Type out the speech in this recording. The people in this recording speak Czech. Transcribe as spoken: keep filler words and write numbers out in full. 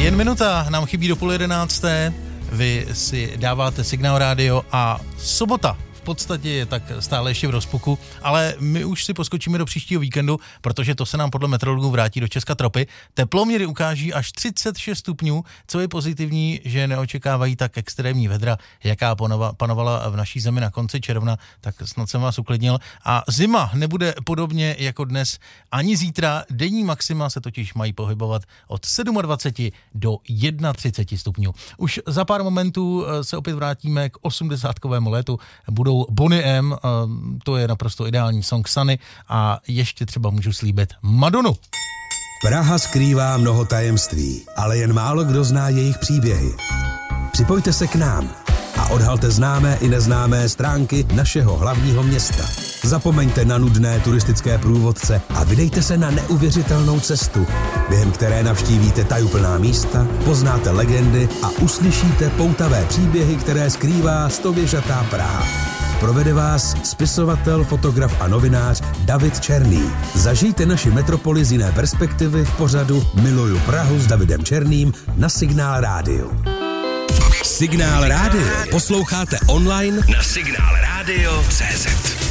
Jen minuta nám chybí do půl jedenácté. Vy si dáváte Signál rádio a sobota v podstatě je tak stále ještě v rozpuku, ale my už si poskočíme do příštího víkendu, protože to se nám podle meteorologů vrátí do Česka tropy. Teploměry ukáží až třicet šest stupňů, co je pozitivní, že neočekávají tak extrémní vedra, jaká panovala v naší zemi na konci června, tak snad jsem vás uklidnil. A zima nebude podobně jako dnes ani zítra, denní maxima se totiž mají pohybovat od dvacet sedm do třicet jedna stupňů. Už za pár momentů se opět vrátíme k osmdesátkovému létu, budou Boney M, to je naprosto ideální song Sunny a ještě třeba můžu slíbit Madonu. Praha skrývá mnoho tajemství, ale jen málo kdo zná jejich příběhy. Připojte se k nám a odhalte známé i neznámé stránky našeho hlavního města. Zapomeňte na nudné turistické průvodce a vydejte se na neuvěřitelnou cestu, během které navštívíte tajuplná místa, poznáte legendy a uslyšíte poutavé příběhy, které skrývá stověžatá Praha. Provede vás spisovatel, fotograf a novinář David Černý. Zažijte naši metropoli z jiné perspektivy v pořadu Miluju Prahu s Davidem Černým na Signál rádiu. Signál rádio posloucháte online na signál rádio tečka cé zet.